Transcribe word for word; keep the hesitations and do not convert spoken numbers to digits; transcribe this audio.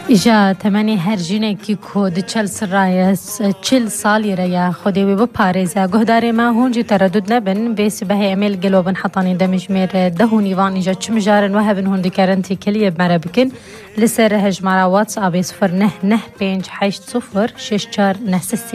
إجا تمني هرجيني كيكو دچل سرايس چل سالي ريا خودي وبباريزا قهداري ما هونجي تردد نبن بس به إيميل قلوبن حطاني دمجمير دهوني وان إجا چمجارن وهبن هوندي كارنتي كلية بمرا بكن لسر هجمارا واتس آبي صفر نه نه بينج حيش صفر شش چار نه سسي.